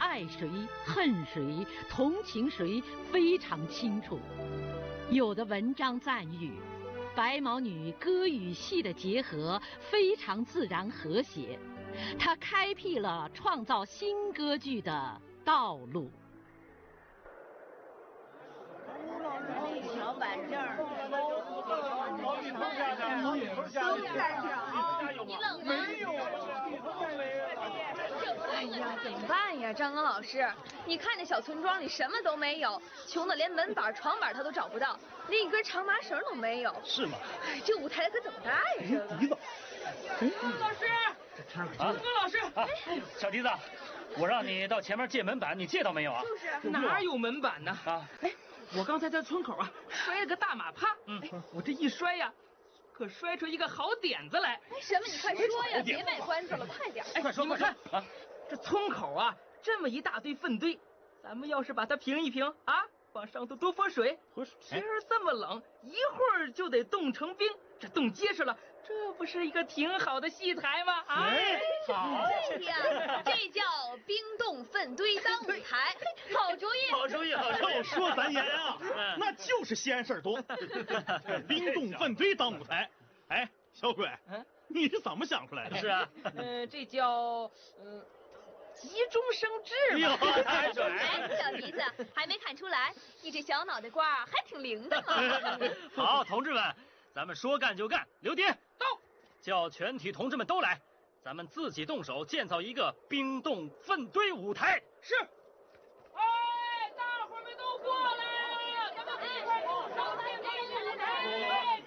爱谁、恨谁、同情谁非常清楚。有的文章赞誉白毛女歌与戏的结合非常自然和谐，它开辟了创造新歌剧的道路。 小板凳儿， 你冷吗？ 没有哎呀，怎么办呀，张刚老师？你看这小村庄里什么都没有，穷的连门板、床板他都找不到，连一根长麻绳都没有。 是吗？ 哎，这舞台可怎么搭呀？这个。 笛子。 老师，张刚老师， 小笛子，我让你到前面借门板，你借到没有啊？ 就是哪有门板呢？ 啊， 哎，我刚才在村口啊摔了个大马趴，我这一摔呀，可摔出一个好点子来。 哎，什么？你快说呀，别卖关子了，快点。 哎，你们看啊，这村口啊这么一大堆粪堆，咱们要是把它平一平啊，往上头多泼水，天儿这么冷，一会儿就得冻成冰，这冻结实了，这不是一个挺好的戏台吗？啊， 好， 对呀，这叫冰冻粪堆当舞台，好主意， 好主意，好主意。 要说咱严啊，那就是西安事儿多。冰冻粪堆当舞台，哎，小鬼，你是怎么想出来的？ 是啊， 这叫急中生智嘛。 太准。 哎，小笛子还没看出来，你这小脑袋瓜还挺灵的嘛。 好，同志们，咱们说干就干，刘爹到，叫全体同志们都来，咱们自己动手建造一个冰冻粪堆舞台。 是。哎，大伙儿们都过来，咱们一块动手建立舞台。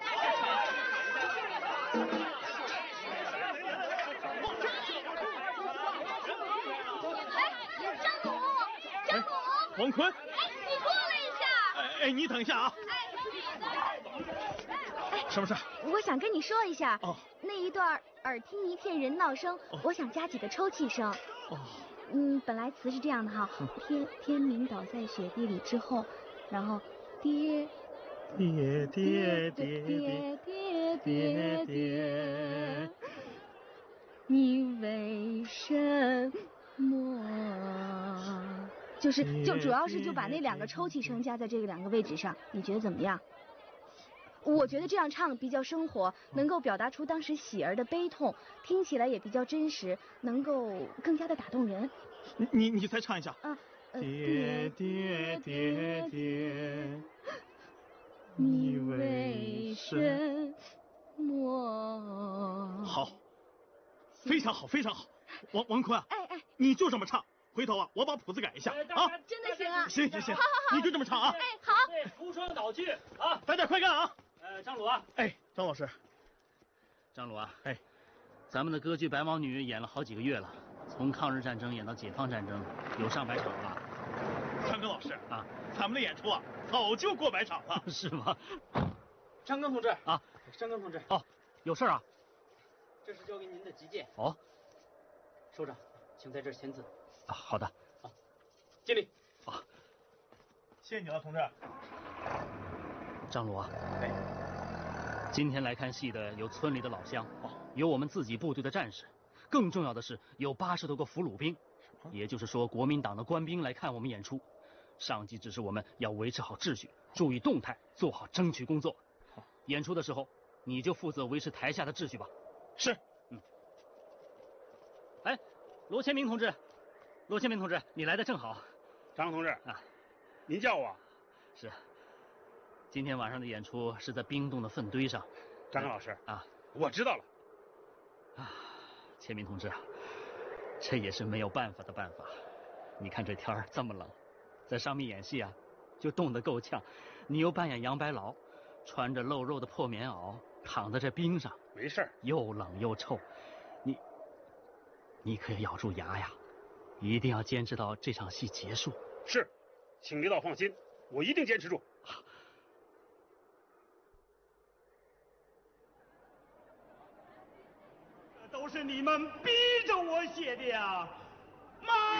王坤， 哎，你过来一下。 哎，你等一下啊。什么事？ 我想跟你说一下， 哦， 那一段耳听一片人闹声，我想加几个抽泣声。 哦， 本来词是这样的哈，天明倒在雪地里之后，然后爹，你为什么？就主要是就把那两个抽泣声加在这个两个位置上，你觉得怎么样？我觉得这样唱比较生活，能够表达出当时喜儿的悲痛，听起来也比较真实，能够更加的打动人。 你再唱一下。 爹，你为什么？ 好，非常好，非常好。王坤啊， 哎， 你就这么唱。回头啊，我把谱子改一下啊！ 真的行啊！ 行， 好， 你就这么唱啊！ 哎，好。 对，出双导剧啊！ 大家快干啊！ 张鲁啊， 哎，张老师， 张鲁啊， 哎， 咱们的歌剧《白毛女》演了好几个月了，从抗日战争演到解放战争，有上百场了。 张根老师啊， 咱们的演出啊，早就过百场了， 是吗？ 张刚同志啊， 张刚同志， 哦，有事啊？ 这是交给您的急件。 哦， 首长，请在这儿签字。 啊，好的。 好，敬礼。 啊，谢谢你了，同志。 张鲁啊，今天来看戏的有村里的老乡，有我们自己部队的战士，更重要的是有80多个俘虏兵，也就是说国民党的官兵来看我们演出。上级指示我们要维持好秩序，注意动态，做好争取工作。演出的时候，你就负责维持台下的秩序吧。 是。 哎，罗千明同志，你来的正好。 张同志啊， 您叫我？ 是。今天晚上的演出是在冰冻的粪堆上。 张老师啊， 我知道了。 啊，千明同志啊，这也是没有办法的办法。你看这天儿这么冷，在上面演戏啊，就冻得够呛。你又扮演杨白劳，穿着露肉的破棉袄，躺在这冰上， 没事儿， 又冷又臭。你可要咬住牙呀，一定要坚持到这场戏结束。 是，请领导放心，我一定坚持住。 这都是你们逼着我写的呀，妈！